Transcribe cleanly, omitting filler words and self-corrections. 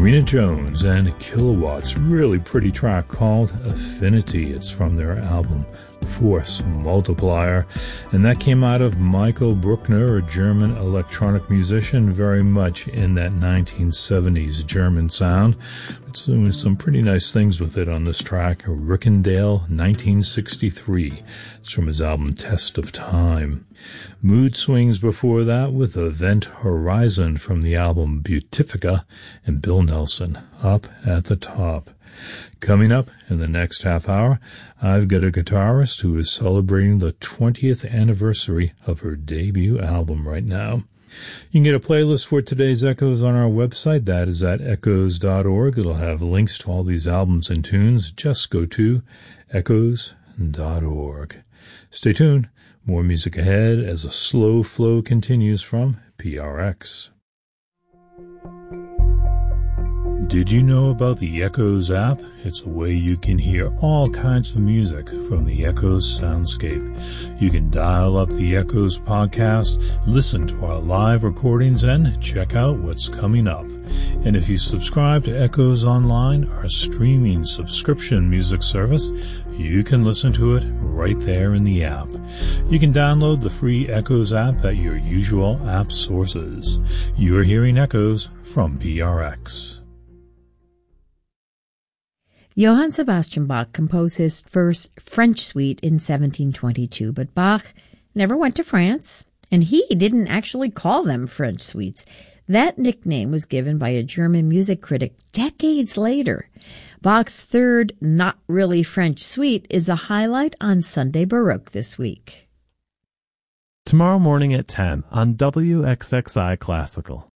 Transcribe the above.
Rena Jones and Kilowatts, really pretty track called Affinity. It's from their album Force Multiplier, and that came out of Michael Bruckner, a German electronic musician, very much in that 1970s German sound. It's doing some pretty nice things with it on this track, Rickendale 1963. It's from his album Test of Time. Mood Swings before that with Event Horizon from the album Beautifica, and Bill Nelson, Up at the Top. Coming up in the next half hour, I've got a guitarist who is celebrating the 20th anniversary of her debut album right now. You can get a playlist for today's Echoes on our website. That is at echoes.org. It'll have links to all these albums and tunes. Just go to echoes.org. Stay tuned. More music ahead as a slow flow continues from PRX. Did you know about the Echoes app? It's a way you can hear all kinds of music from the Echoes soundscape. You can dial up the Echoes podcast, listen to our live recordings, and check out what's coming up. And if you subscribe to Echoes Online, our streaming subscription music service, you can listen to it right there in the app. You can download the free Echoes app at your usual app sources. You're hearing Echoes from PRX. Johann Sebastian Bach composed his first French suite in 1722, but Bach never went to France, and he didn't actually call them French suites. That nickname was given by a German music critic decades later. Bach's third not really French suite is a highlight on Sunday Baroque this week. Tomorrow morning at 10 on WXXI Classical.